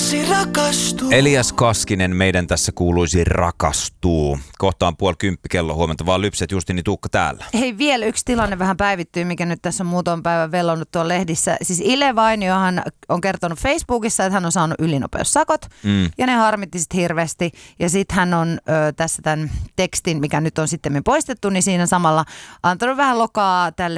Elias Kaskinen meidän tässä kuuluisi rakastuu. Kohta on 9:30 kello, huomenta vaan lypset Justini Tuukka täällä. Hei, vielä yksi tilanne vähän päivittyy, mikä nyt tässä on muutaman päivän vellonut tuolla lehdissä. Siis Ile Vainiohan on kertonut Facebookissa, että hän on saanut ylinopeussakot ja ne harmitti sitten hirveästi. Ja sitten hän on tässä tämän tekstin, mikä nyt on sitten poistettu, niin siinä samalla antanut vähän lokaa tälle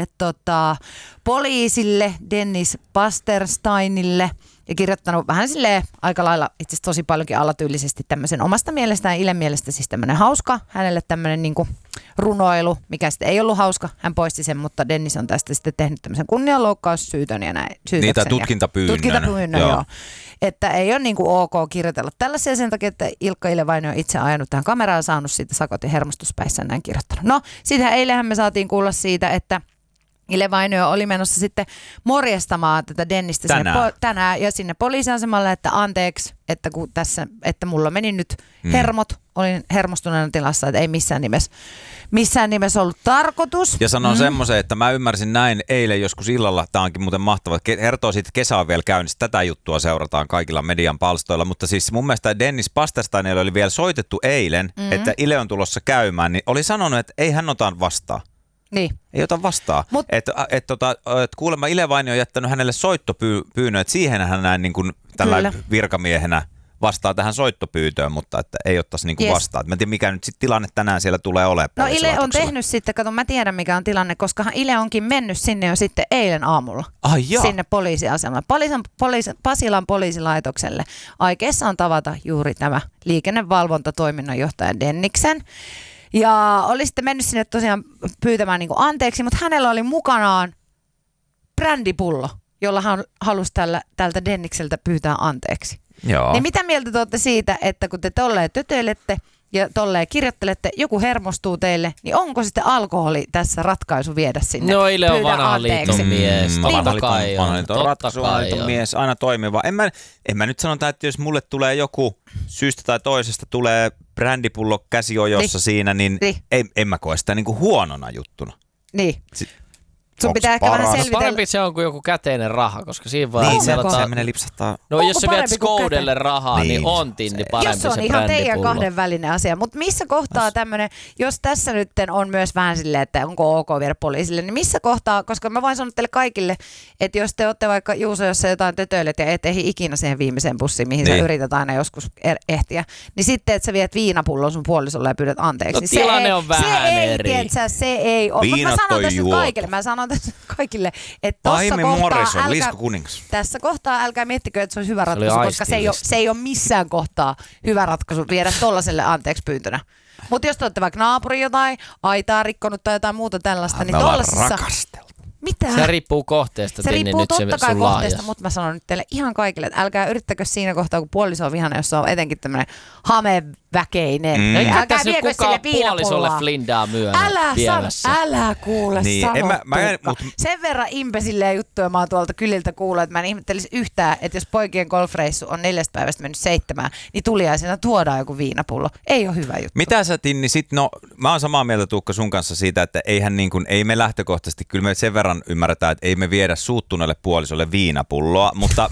poliisille, Dennis Pastersteinille. Ja kirjoittanut vähän silleen aika lailla itse asiassa tosi paljonkin alatyylisesti tämmöisen omasta mielestään, Ilen mielestä siis tämmöinen hauska. Hänelle tämmöinen niinku runoilu, mikä sitten ei ollut hauska. Hän poisti sen, mutta Dennis on tästä sitten tehnyt tämmöisen kunnianloukkaussyytön ja näin. Niitä tutkintapyynnön. Tutkintapyynnön, joo. Että ei ole niinku ok kirjoitella tällaisia sen takia, että Ilkka Ile Vainio on itse ajanut tähän kameraan, saanut siitä sakot ja hermostuspäissään näin kirjoittanut. No, siitähän eilenhän me saatiin kuulla siitä, että Ile Vainio oli menossa sitten morjestamaan tätä Dennistä tänään ja sinne poliisiasemalle, että anteeksi, että kun tässä, että mulla meni nyt hermot, olin hermostuneena tilassa, että ei missään nimessä ollut tarkoitus. Ja sanon semmoisen, että mä ymmärsin näin eilen joskus illalla, tämä onkin muuten mahtavaa, kertoo siitä, että kesä on vielä käynnissä, tätä juttua seurataan kaikilla median palstoilla, mutta siis mun mielestä Dennis Pastersteinille oli vielä soitettu eilen, että Ile on tulossa käymään, niin oli sanonut, että ei hän ota vastaan. Niin. Ei ota vastaan. Että kuulemma Ile Vainio on jättänyt hänelle soittopyynnön, että siihen hän näin niin kuin tällä virkamiehenä vastaa tähän soittopyytöön, mutta että ei ottaisi niin kuin vastaan. Mä en tiedä, mikä nyt sitten tilanne tänään siellä tulee olemaan. No Ile on tehnyt sitten, kato mä tiedän mikä on tilanne, koska Ile onkin mennyt sinne jo sitten eilen aamulla. Sinne poliisiasemalle, Pasilan poliisilaitokselle. Aikeissaan tavata juuri tämä liikennevalvontatoiminnanjohtaja Denniksen. Ja oli sitten mennyt sinne tosiaan pyytämään niin kuin anteeksi, mutta hänellä oli mukanaan brändipullo, jolla hän halusi tältä Dennikseltä pyytää anteeksi. Joo. Niin mitä mieltä te olette siitä, että kun te tolleen tötöilette ja tolleen kirjoittelette, joku hermostuu teille, niin onko sitten alkoholi tässä ratkaisu viedä sinne? No Ile on vanha liiton mies. Vanha liiton mies, aina toimiva. En mä nyt sanota, että jos mulle tulee joku syystä tai toisesta tulee brändipullo käsiojossa siinä, niin en mä koe sitä niinku huonona juttuna. Niin. Sun pitää ehkä vähän selvitellä. Parempi se on kuin joku käteinen raha, koska siinä vaan... Niin, se menee lipsahtaa. No jos sä viet Skoudelle rahaa, niin on tinni parempi se brändipullo. Jos on ihan teidän kahden välinen asia. Mutta missä kohtaa tämmöinen, jos tässä nyt on myös vähän silleen, että onko ok viedä poliisille, niin missä kohtaa, koska mä voin sanoa teille kaikille, että jos te olette vaikka Juuso, jossa jotain tötöilet ja et ehdi ikinä siihen viimeiseen bussiin, mihin sä yrität aina joskus ehtiä, niin sitten, että sä viet viinapullon sun puolisolle ja pyydät anteeksi. No niin tilanne on vähän eri. Se ei ole. Mutta mä sanon tässä kaikille, kaikille, että tässä kohtaa älkää miettikö, että se olisi hyvä ratkaisu, koska se ei ole missään kohtaa hyvä ratkaisu viedä tollaselle anteeksi pyyntönä. Mutta jos te olette vaikka naapuri jotain, aitaa rikkonut tai jotain muuta tällaista, niin tollasessa... Mitä? Se riippuu kohteesta. Se riippuu totta kai kohteesta, mutta mä sanon nyt teille ihan kaikille, että älkää yrittäkö siinä kohtaa, kun puoliso on vihana, jos on etenkin tämmöinen hameväkeinen. Älkää viekö sille puolisolle flindaa älä kuule sano. Sen verran impesilleen juttuja mä oon tuolta kyliltä kuullut, että mä en ihmettelisi yhtään, että jos poikien golfreissu on 4 päivästä mennyt 7, niin tuliaisena tuodaan joku viinapullo. Ei ole hyvä juttu. Mitä sä Tinni sit, mä oon samaa mieltä Tuukka sun kanssa siitä, että eihän niin kuin, ei me lähtökohtaisesti, kyllä me sen verran ymmärretään, että ei me viedä suuttuneelle puolisolle viinapulloa, mutta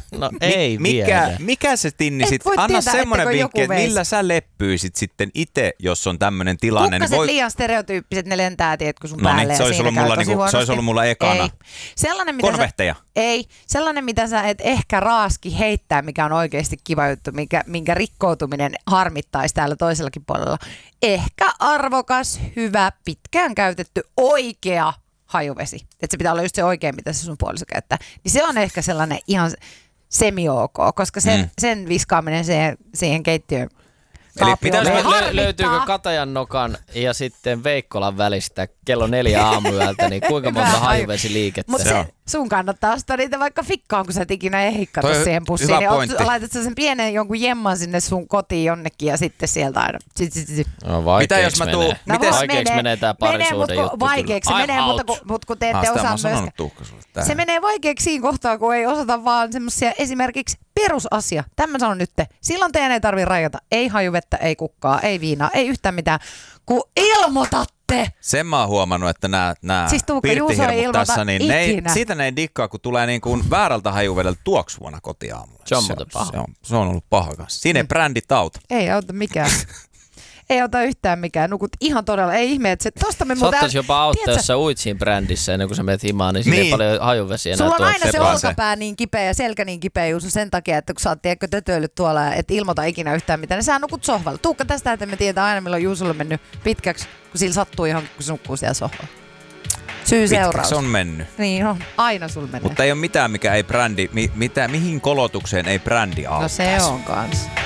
mikä se Tinni sit, anna semmoinen vinkki, että millä sä leppyisit sitten itse, jos on tämmöinen tilanne. Kukkaset niin liian stereotyyppiset, ne lentää, tiedätkö, sun päälle. Niin, se olisi ollut mulla ekana. Konvehteja. Sellainen, mitä sä et ehkä raaski heittää, mikä on oikeasti kiva juttu, minkä rikkoutuminen harmittaisi täällä toisellakin puolella. Ehkä arvokas, hyvä, pitkään käytetty, oikea hajuvesi. Että se pitää olla just se oikein, mitä se sun puoliso käyttää. Niin se on ehkä sellainen ihan semi-ok, koska sen viskaaminen siihen keittiöön löytyykö Katajan nokan ja sitten Veikkolan välistä kello 4 aamuyöltä, niin kuinka monta hajuvesiliikettä? Mutta sun kannattaa ostaa niitä vaikka fikkaan, kun sä et ikinä ehikkato siihen pussiin. Niin laitat sen pienen jonkun jemman sinne sun kotiin jonnekin ja sitten sieltä aina. No, vaikeaksi menee. Vaikeaksi menee tää parisuuden juttu. Vaikeaksi se menee, mutta kun te ette osaa myöskään. Se menee vaikeaksi siinä kohtaa, kun ei osata vaan semmoisia esimerkiksi perusasia. Tämä sanon nyt. Silloin teidän ei tarvitse rajata. Ei hajuvettä, ei kukkaa, ei viinaa, ei yhtään mitään. Kun ilmoitatte Sen mä oon huomannut, että nämä Siis Tuukka Juuso ei ilmoita tässä, niin siitä ne ei dikkaa, kun tulee niin kuin väärältä hajuvedeltä tuoksuvana kotiaamulla. Se on muuten paha. Se on ollut paha kanssa. Siinä ei brändit auta. Ei auta mikään. Ei auta yhtään mikään. Nukut ihan todella. Ei ihme, että tosta me muuten... Saattaisi jopa auttaa, jos sä uit siinä brändissä ennen kuin sä menet himaan, niin siinä ei paljon hajuvesiä enää. Sulla on aina se sepaan. olkapää niin kipeä ja selkä niin kipeä Juuso sen takia, että kun sä oot tötöillyt tuolla, et ilmoita ikinä yhtään mitään, niin sä nukut sohvalla. Tuukka tästä, että me tiedetään aina milloin Juusolla on mennyt pitkäksi, kun sillä sattuu johonkin, kun se nukkuu siellä sohvalla. Syy seuraus. Pitkäksi on mennyt. Niin on, aina sul menee. Mutta ei ole mitään, mikä ei brändi, mihin kolotukseen ei brändi auttaisi. No se on kans.